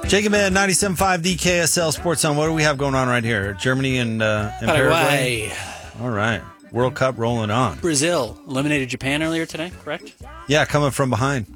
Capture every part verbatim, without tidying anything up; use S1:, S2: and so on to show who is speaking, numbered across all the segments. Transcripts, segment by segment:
S1: Jacob at ninety-seven point five, the K S L Sports Zone. What do we have going on right here? Germany and, uh, and Paraguay. All right. World Cup rolling on.
S2: Brazil eliminated Japan earlier today, correct?
S1: Yeah, coming from behind.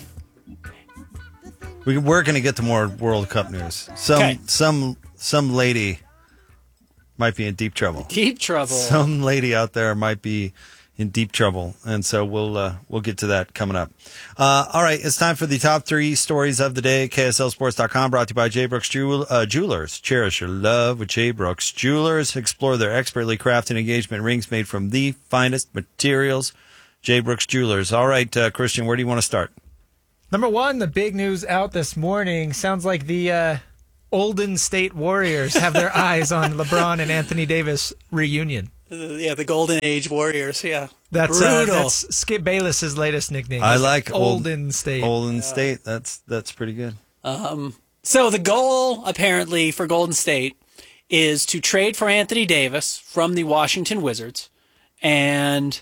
S1: We, we're going to get to more World Cup news. Some okay. some some lady might be in deep trouble.
S2: Deep trouble.
S1: Some lady out there might be in deep trouble, and so we'll uh, we'll get to that coming up. Uh, all right, it's time for the top three stories of the day. K S L Sports dot com, brought to you by J. Brooks Jewel- uh, Jewelers. Cherish your love with J. Brooks Jewelers. Explore their expertly crafted engagement rings made from the finest materials. J. Brooks Jewelers. All right, uh, Christian, where do you want to start?
S3: Number one, the big news out this morning sounds like the uh, Golden State Warriors have their eyes on LeBron and Anthony Davis reunion.
S2: Uh, yeah, the Golden Age Warriors, yeah.
S3: That's, uh, that's Skip Bayless's latest nickname.
S1: I like
S3: Golden
S1: old,
S3: State.
S1: Golden
S2: yeah.
S1: State, that's that's pretty good.
S2: Um, so the goal, apparently, for Golden State is to trade for Anthony Davis from the Washington Wizards. And,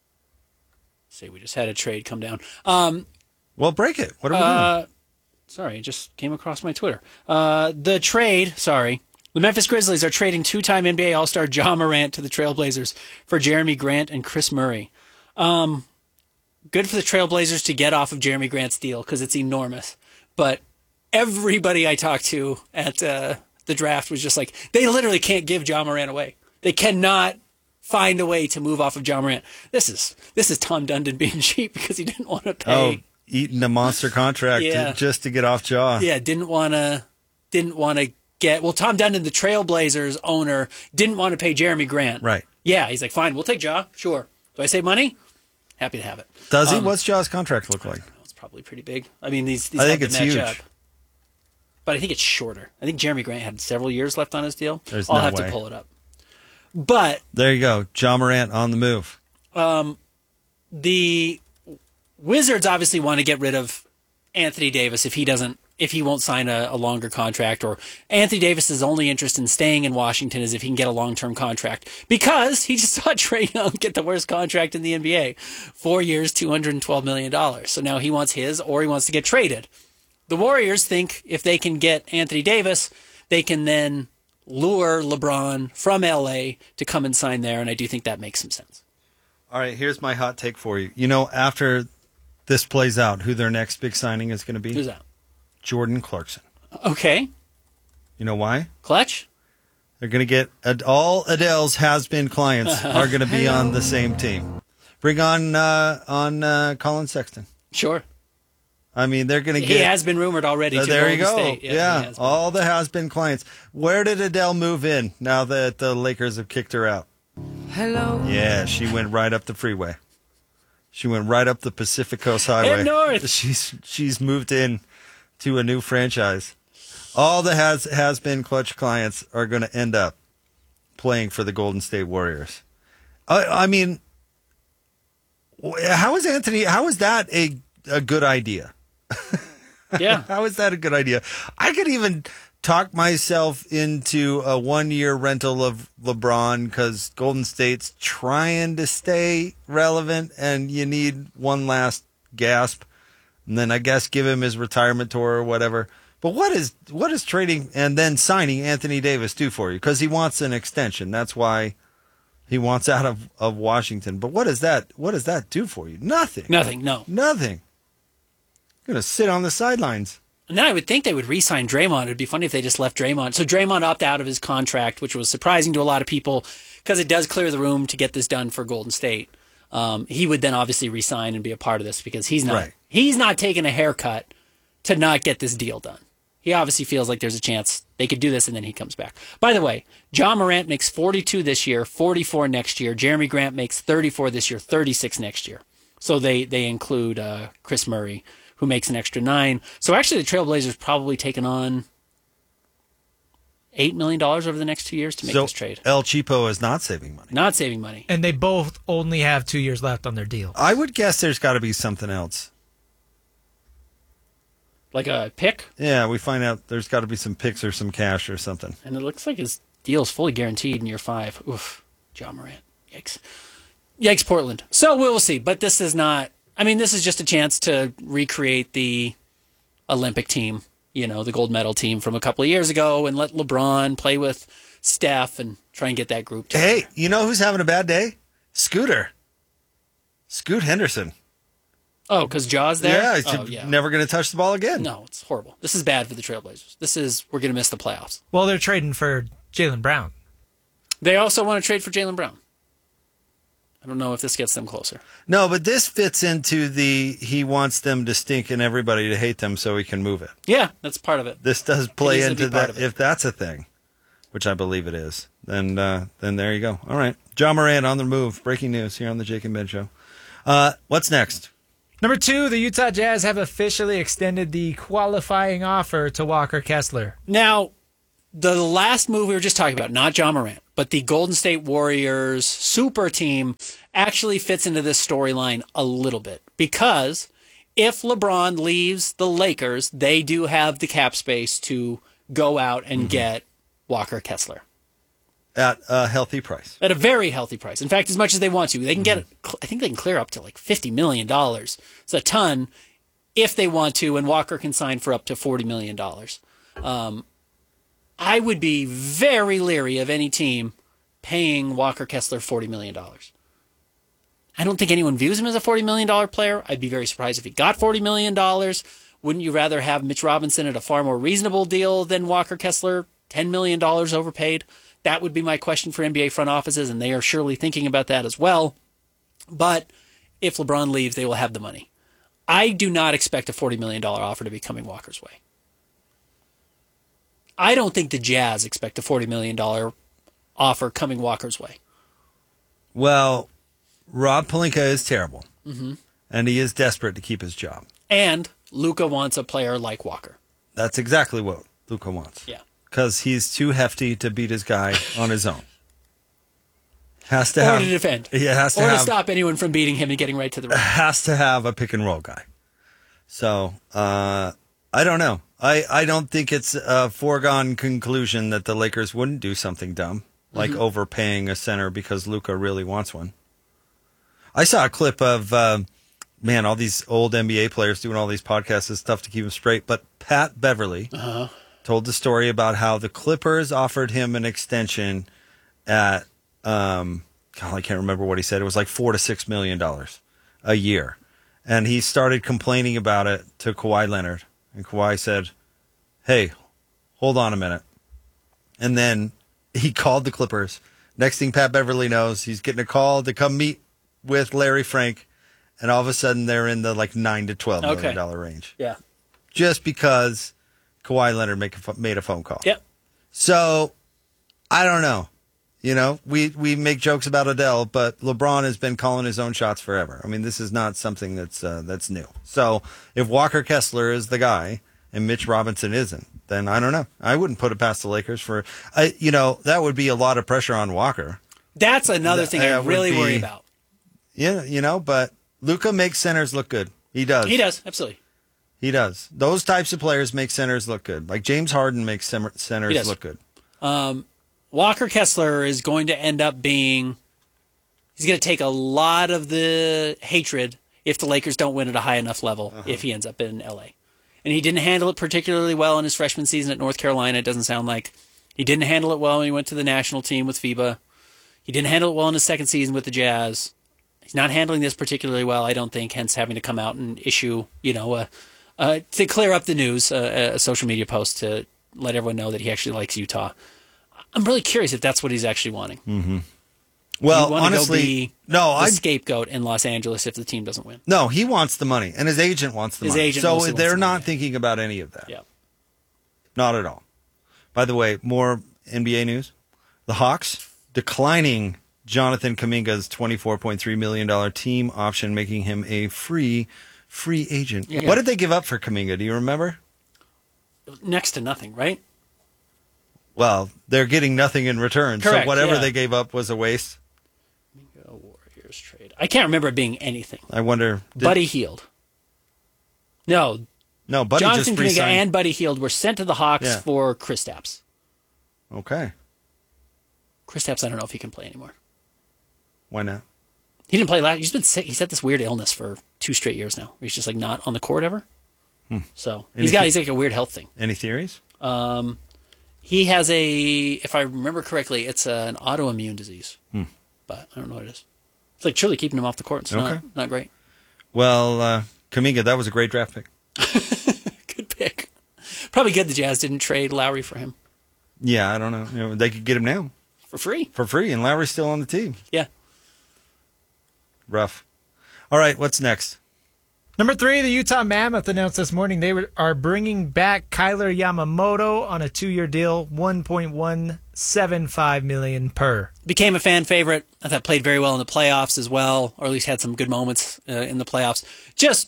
S2: see, we just had a trade come down. Um,
S1: well, break it. What are we
S2: uh,
S1: doing?
S2: Sorry, it just came across my Twitter. Uh, the trade, sorry. The Memphis Grizzlies are trading two-time N B A All-Star Ja Morant to the Trailblazers for Jeremy Grant and Chris Murray. Um, good for the Trailblazers to get off of Jeremy Grant's deal because it's enormous. But everybody I talked to at uh, the draft was just like, they literally can't give Ja Morant away. They cannot find a way to move off of Ja Morant. This is this is Tom Dundon being cheap because he didn't want to pay.
S1: Oh, eating a monster contract
S2: yeah.
S1: to, just to get off Ja.
S2: Yeah, didn't want to didn't want to get well. Tom Dundon, the Trailblazers owner, didn't want to pay Jeremy Grant.
S1: Right.
S2: Yeah, he's like, fine, we'll take Ja. Sure. Do I save money? Happy to have it.
S1: Does he?
S2: Um,
S1: What's Ja's contract look like?
S2: It's probably pretty big. I mean, these, these
S1: I
S2: have
S1: think
S2: to
S1: it's
S2: match
S1: huge.
S2: up. But I think it's shorter. I think Jeremy Grant had several years left on his deal.
S1: There's
S2: I'll
S1: no
S2: have
S1: way.
S2: to pull it up. But
S1: there you go, Ja Morant on the move.
S2: Um, the Wizards obviously want to get rid of Anthony Davis if he doesn't, if he won't sign a, a longer contract, or Anthony Davis's only interest in staying in Washington is if he can get a long-term contract, because he just saw Trae Young get the worst contract in the N B A, four years, two hundred twelve million dollars. So now he wants his, or he wants to get traded. The Warriors think if they can get Anthony Davis, they can then lure LeBron from L A to come and sign there, and I do think that makes some sense.
S1: All right, here's my hot take for you. You know, after this plays out, who their next big signing is going to be?
S2: Who's that?
S1: Jordan Clarkson.
S2: Okay.
S1: You know why?
S2: Clutch?
S1: They're going to get all Adele's has-been clients are going to be on the same team. Bring on uh, on uh, Colin Sexton.
S2: Sure.
S1: I mean, they're going to get...
S2: He has been rumored already.
S1: Uh,
S2: to
S1: there you go.
S2: State. Yeah,
S1: yeah. all the has-been clients. Where did Adele move in now that the Lakers have kicked her out?
S4: Hello.
S1: Yeah, she went right up the freeway. She went right up the Pacific Coast Highway.
S2: Head north.
S1: She's she's moved in to a new franchise. All the has has been Clutch clients are going to end up playing for the Golden State Warriors. I, I mean, how is Anthony? How is that a a good idea?
S2: Yeah.
S1: How is that a good idea? I could even talk myself into a one-year rental of LeBron because Golden State's trying to stay relevant and you need one last gasp. And then I guess give him his retirement tour or whatever. But what is what is trading and then signing Anthony Davis do for you? Because he wants an extension. That's why he wants out of, of Washington. But what does that what does that do for you? Nothing.
S2: Nothing, no.
S1: Nothing. Going to sit on the sidelines.
S2: And then I would think they would re-sign Draymond. It would be funny if they just left Draymond. So Draymond opted out of his contract, which was surprising to a lot of people because it does clear the room to get this done for Golden State. Um, he would then obviously re-sign and be a part of this because he's not
S1: right.
S2: he's not taking a haircut to not get this deal done. He obviously feels like there's a chance they could do this and then he comes back. By the way, Ja Morant makes forty-two this year, forty-four next year. Jeremy Grant makes thirty-four this year, thirty-six next year. So they, they include uh, Chris Murray, who makes an extra nine. So actually the Trailblazers probably taken on eight million dollars over the next two years to make
S1: so
S2: this trade.
S1: El Cheapo is not saving money.
S2: Not saving money.
S3: And they both only have two years left on their deal.
S1: I would guess there's got to be something else.
S2: Like a pick?
S1: Yeah, we find out there's got to be some picks or some cash or something.
S2: And it looks like his deal is fully guaranteed in year five. Oof. Ja Morant. Yikes. Yikes, Portland. So we'll see. But this is not... I mean, this is just a chance to recreate the Olympic team you know, the gold medal team from a couple of years ago and let LeBron play with Steph and try and get that group together.
S1: Hey, you know who's having a bad day? Scooter. Scoot Henderson.
S2: Oh, because Jaw's there?
S1: Yeah, he's
S2: oh, yeah.
S1: never going to touch the ball again.
S2: No, it's horrible. This is bad for the Trailblazers. This is, we're going to miss the playoffs.
S3: Well, they're trading for Jaylen Brown.
S2: They also want to trade for Jaylen Brown. I don't know if this gets them closer.
S1: No, but this fits into the he wants them to stink and everybody to hate them so he can move it.
S2: Yeah, that's part of it.
S1: This does play
S2: needs to
S1: into
S2: be part
S1: that.
S2: of it.
S1: If that's a thing, which I believe it is, then uh, then there you go. All right. John Moran on the move. Breaking news here on the Jake and Ben Show. Uh, what's next?
S3: Number two, the Utah Jazz have officially extended the qualifying offer to Walker Kessler.
S2: Now, the last move we were just talking about, not John Morant, but the Golden State Warriors super team actually fits into this storyline a little bit. Because if LeBron leaves the Lakers, they do have the cap space to go out and mm-hmm. get Walker Kessler.
S1: At a healthy price.
S2: At a very healthy price. In fact, as much as they want to. They can get, mm-hmm. I think they can clear up to like fifty million dollars. It's a ton if they want to, and Walker can sign for up to forty million dollars. Um, I would be very leery of any team paying Walker Kessler forty million dollars. I don't think anyone views him as a forty million dollars player. I'd be very surprised if he got forty million dollars. Wouldn't you rather have Mitch Robinson at a far more reasonable deal than Walker Kessler, ten million dollars overpaid? That would be my question for N B A front offices, and they are surely thinking about that as well. But if LeBron leaves, they will have the money. I do not expect a forty million dollars offer to be coming Walker's way. I don't think the Jazz expect a forty million dollars offer coming Walker's way.
S1: Well, Rob Pelinka is terrible,
S2: mm-hmm.
S1: and he is desperate to keep his job.
S2: And Luka wants a player like Walker.
S1: That's exactly what Luka wants.
S2: Yeah.
S1: Because he's too hefty to beat his guy on his own. Has to
S2: or
S1: have,
S2: to defend.
S1: Yeah, has to
S2: or
S1: have,
S2: to stop anyone from beating him and getting right to the rim.
S1: Has to have a pick and roll guy. So, uh, I don't know. I, I don't think it's a foregone conclusion that the Lakers wouldn't do something dumb, like mm-hmm. overpaying a center because Luka really wants one. I saw a clip of, uh, man, all these old N B A players doing all these podcasts and stuff to keep them straight, but Pat Beverly
S2: uh-huh.
S1: told the story about how the Clippers offered him an extension at, um, God, I can't remember what he said. It was like four to six million dollars a year. And he started complaining about it to Kawhi Leonard. And Kawhi said, hey, hold on a minute. And then he called the Clippers. Next thing Pat Beverly knows, he's getting a call to come meet with Larry Frank. And all of a sudden, they're in the like nine to twelve million
S2: okay.
S1: dollar range.
S2: Yeah. Just
S1: because Kawhi Leonard make a, made a phone call.
S2: Yep.
S1: So, I don't know. You know, we, we make jokes about Adele, but LeBron has been calling his own shots forever. I mean, this is not something that's uh, that's new. So, if Walker Kessler is the guy and Mitch Robinson isn't, then I don't know. I wouldn't put it past the Lakers for, I, you know, that would be a lot of pressure on Walker.
S2: That's another thing I really be, worry about.
S1: Yeah, you know, but Luka makes centers look good. He does.
S2: He does, absolutely.
S1: He does. Those types of players make centers look good. Like James Harden makes centers look good.
S2: Um, Walker Kessler is going to end up being, he's going to take a lot of the hatred if the Lakers don't win at a high enough level uh-huh. if he ends up in L A. And he didn't handle it particularly well in his freshman season at North Carolina. It doesn't sound like he didn't handle it well when he went to the national team with FIBA. He didn't handle it well in his second season with the Jazz. He's not handling this particularly well, I don't think, hence having to come out and issue, you know, a, uh, to clear up the news, uh, a social media post to let everyone know that he actually likes Utah. I'm really curious if that's what he's actually wanting.
S1: Mm-hmm. Well,
S2: you want
S1: honestly,
S2: to go be
S1: no,
S2: the
S1: I
S2: scapegoat in Los Angeles if the team doesn't win.
S1: No, he wants the money, and his agent wants the
S2: his
S1: money.
S2: Agent
S1: so
S2: mostly
S1: they're
S2: wants the
S1: not
S2: money.
S1: thinking about any of that.
S2: Yeah,
S1: not at all. By the way, more N B A news: the Hawks declining Jonathan Kuminga's twenty-four point three million dollars team option, making him a free free agent.
S2: Yeah.
S1: What did they give up for Kuminga? Do you remember?
S2: Next to nothing, right?
S1: Well, they're getting nothing in return,
S2: Correct,
S1: so whatever
S2: yeah.
S1: they gave up was a waste.
S2: Kuminga Warriors trade. I can't remember it being anything.
S1: I wonder. Did,
S2: Buddy Hield. No,
S1: no, Buddy
S2: Jonathan
S1: just
S2: Kuminga
S1: re-signed.
S2: and Buddy Hield were sent to the Hawks
S1: Yeah.
S2: for Kristaps.
S1: Okay,
S2: Kristaps, I don't know if he can play anymore.
S1: why not?
S2: He didn't play last. He's been sick. He's had this weird illness for two straight years now. He's just like not on the court ever. So
S1: Any
S2: he's got
S1: the-
S2: he's like a weird health thing.
S1: Any theories?
S2: Um, he has a, if I remember correctly, it's a, an autoimmune disease,
S1: Hmm.
S2: but I don't know what it is. It's like truly keeping him off the court. It's
S1: Okay.
S2: not not great.
S1: Well, uh, Kuminga, that was a great draft pick.
S2: Good pick. Probably good the Jazz didn't trade Lowry for him
S1: Yeah, I don't know. You know, they could get him now
S2: for free.
S1: for free, and Lowry's still on the team.
S2: Yeah.
S1: Rough. All right, what's next?
S3: Number three, the Utah Mammoth announced this morning they were, are bringing back Kyler Yamamoto on a two-year deal, one point one seven five million dollars per.
S2: Became a fan favorite. I thought played very well in the playoffs as well, or at least had some good moments uh, in the playoffs. Just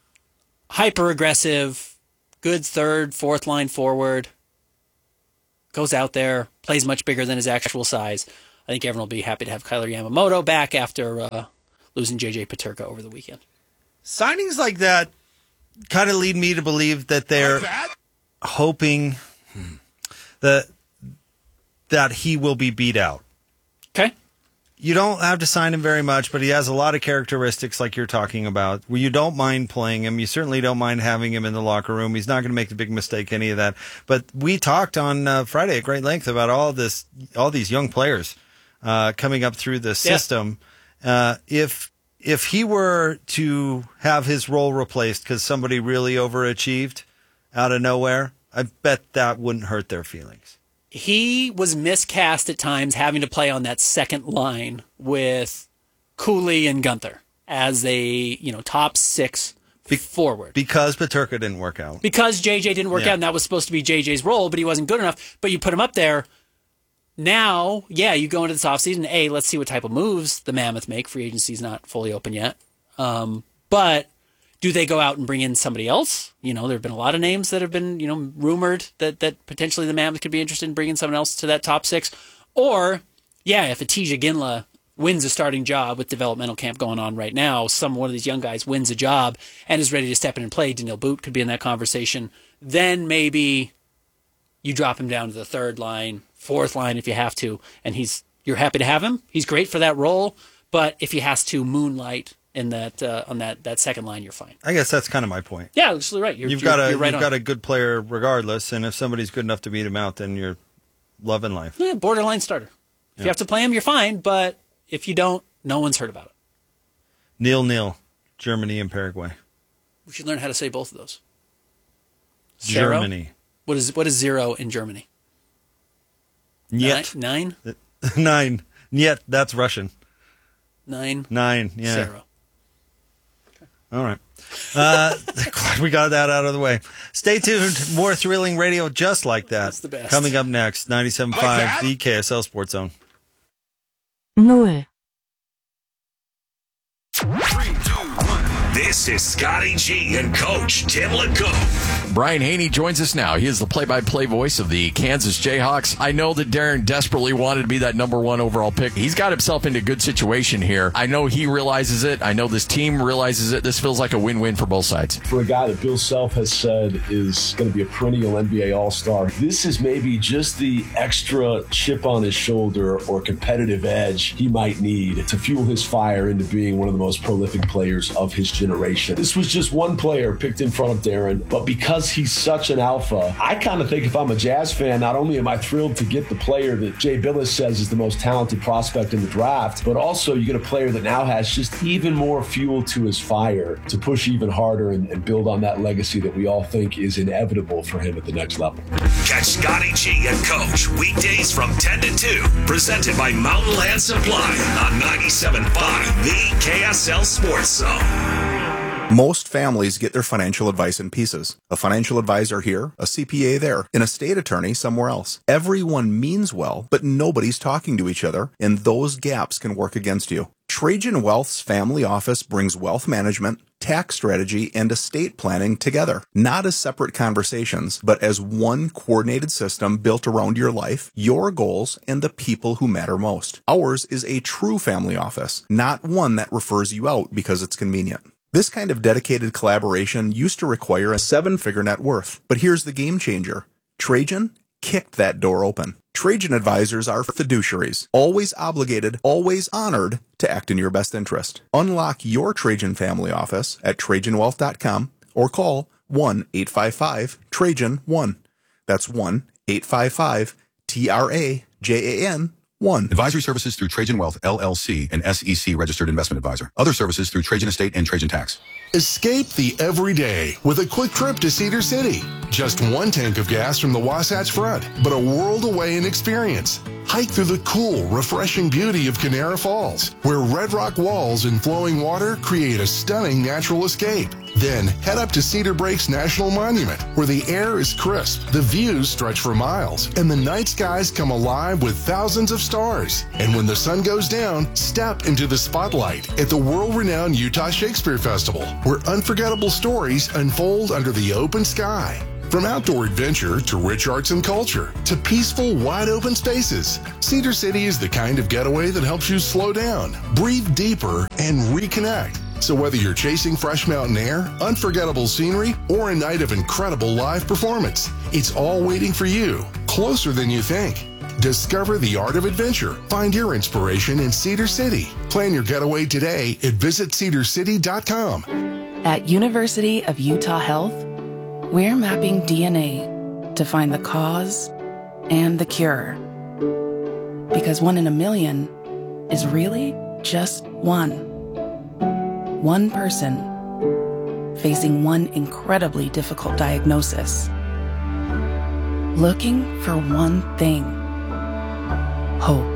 S2: hyper aggressive, good third, fourth line forward. Goes out there, plays much bigger than his actual size. I think everyone will be happy to have Kyler Yamamoto back after uh, losing J J Peterka over the weekend.
S1: Signings like that kind of lead me to believe that they're hoping that that he will be beat out.
S2: Okay.
S1: You don't have to sign him very much, but he has a lot of characteristics like you're talking about, where you don't mind playing him. You certainly don't mind having him in the locker room. He's not going to make the big mistake, any of that. But we talked on uh, Friday at great length about all this, all these young players uh, coming up through the system. Yeah. Uh, if if he were to have his role replaced because somebody really overachieved out of nowhere, I bet that wouldn't hurt their feelings.
S2: He was miscast at times, having to play on that second line with Cooley and Gunther as a, you know, top six Be- forward.
S1: Because Peterka didn't work out.
S2: Because J J didn't work
S1: Yeah.
S2: out, and that was supposed to be J J's role, but he wasn't good enough. But you put him up there. Now, yeah, you go into this offseason, A, let's see what type of moves the Mammoth make. Free agency's not fully open yet. Um, but do they go out and bring in somebody else? You know, there have been a lot of names that have been, you know, rumored that, that potentially the Mammoth could be interested in bringing someone else to that top six. Or, yeah, if Atija Ginla wins a starting job with developmental camp going on right now, some one of these young guys wins a job and is ready to step in and play, Daniil Boot could be in that conversation. Then maybe you drop him down to the third line, fourth line if you have to, and he's you're happy to have him. He's great for that role, but if he has to moonlight in that uh, on that, that second line, you're fine.
S1: I guess that's kind of my point.
S2: Yeah, absolutely right. You're,
S1: You've
S2: you're,
S1: got a
S2: you're right
S1: you've
S2: on.
S1: got a good player regardless, and if somebody's good enough to beat him out, then you're loving life.
S2: Yeah, borderline starter. If you have to play him, you're fine, but if you don't, no one's heard about it.
S1: Nil nil, Germany and Paraguay.
S2: We should learn how to say both of those. Zero?
S1: Germany.
S2: What is what is zero in Germany?
S1: Niet.
S2: Nine? Nine?
S1: Nine. Niet, that's Russian.
S2: Nine?
S1: Nine, yeah.
S2: Zero.
S1: All right. Uh, glad we got that out of the way. Stay tuned. More thrilling radio just like that.
S2: That's the best.
S1: Coming up next, ninety-seven point five, the K S L Sports Zone.
S4: null.
S5: This is Scotty G and Coach Tim LeCoq.
S6: Brian Haney joins us now. He is the play-by-play voice of the Kansas Jayhawks. I know that Darren desperately wanted to be that number one overall pick. He's got himself into a good situation here. I know he realizes it. I know this team realizes it. This feels like a win-win for both sides.
S7: For a guy that Bill Self has said is going to be a perennial N B A All-Star, this is maybe just the extra chip on his shoulder or competitive edge he might need to fuel his fire into being one of the most prolific players of his generation. This was just one player picked in front of Darren, but because he's such an alpha, I kind of think if I'm a Jazz fan, not only am I thrilled to get the player that Jay Billis says is the most talented prospect in the draft, but also you get a player that now has just even more fuel to his fire to push even harder and, and build on that legacy that we all think is inevitable for him at the next level.
S5: Catch Scotty G and Coach weekdays from ten to two, presented by Mountain Land Supply on ninety-seven point five, the K S L Sports Zone.
S8: Most families get their financial advice in pieces. A financial advisor here, a C P A there, an estate attorney somewhere else. Everyone means well, but nobody's talking to each other, and those gaps can work against you. Trajan Wealth's family office brings wealth management, tax strategy, and estate planning together, not as separate conversations, but as one coordinated system built around your life, your goals, and the people who matter most. Ours is a true family office, not one that refers you out because it's convenient. This kind of dedicated collaboration used to require a seven-figure net worth, but here's the game changer. Trajan kicked that door open. Trajan advisors are fiduciaries, always obligated, always honored to act in your best interest. Unlock your Trajan family office at Trajan Wealth dot com or call one eight five five Trajan one. That's one eight five five T R A J A N one.
S9: Advisory services through Trajan Wealth, L L C, an S E C registered investment advisor. Other services through Trajan Estate and Trajan Tax.
S10: Escape the everyday with a quick trip to Cedar City. Just one tank of gas from the Wasatch Front, but a world away in experience. Hike through the cool, refreshing beauty of Canara Falls, where red rock walls and flowing water create a stunning natural escape. Then head up to Cedar Breaks National Monument, where the air is crisp, the views stretch for miles, and the night skies come alive with thousands of stars. And when the sun goes down, step into the spotlight at the world-renowned Utah Shakespeare Festival, where unforgettable stories unfold under the open sky. From outdoor adventure to rich arts and culture to peaceful, wide-open spaces, Cedar City is the kind of getaway that helps you slow down, breathe deeper, and reconnect. So whether you're chasing fresh mountain air, unforgettable scenery, or a night of incredible live performance, it's all waiting for you, closer than you think. Discover the art of adventure. Find your inspiration in Cedar City. Plan your getaway today at visit cedar city dot com.
S11: At University of Utah Health, we're mapping D N A to find the cause and the cure. Because one in a million is really just one. One person facing one incredibly difficult diagnosis. Looking for one thing. Hope.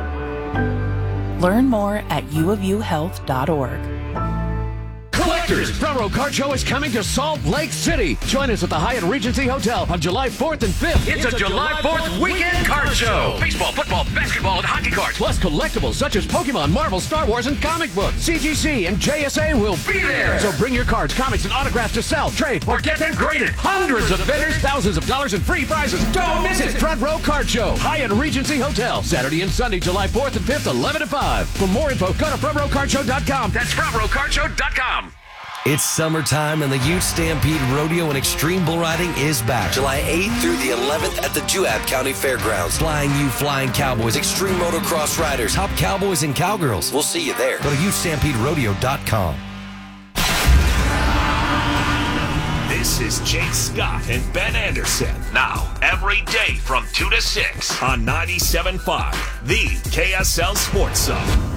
S11: Learn more at u of u health dot org.
S12: Collectors, Front Row Card Show is coming to Salt Lake City. Join us at the Hyatt Regency Hotel on July fourth and fifth.
S5: It's, it's a, a July fourth weekend card show. Baseball, football, basketball, and hockey cards.
S12: Plus collectibles such as Pokemon, Marvel, Star Wars, and comic books. C G C and J S A will
S5: be there.
S12: So bring your cards, comics, and autographs to sell, trade,
S5: or get them graded.
S12: Hundreds of vendors, thousands of dollars in free prizes. Don't miss it. Front Row Card Show, Hyatt Regency Hotel, Saturday and Sunday, July fourth and fifth, eleven to five. For more info, go to front row card show dot com.
S5: That's front row card show dot com.
S13: It's summertime and the Ute Stampede Rodeo and Extreme Bull Riding is back. July eighth through the eleventh at the Juab County Fairgrounds. Flying U Flying Cowboys, Extreme Motocross Riders, top cowboys and cowgirls. We'll see you there. Go to ute stampede rodeo dot com.
S5: This is Jake Scott and Ben Anderson. Now, every day from two to six on ninety-seven point five, the K S L Sports Zone.